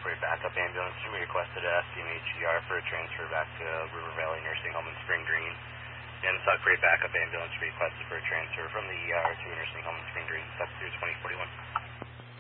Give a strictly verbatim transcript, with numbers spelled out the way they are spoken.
Freight backup ambulance. We requested a S C M H E R for a transfer back to River Valley Nursing Home in Spring Green. And the Sauk Freight backup ambulance requested for a transfer from the E R to a nursing home in Spring Green. That's through twenty forty-one.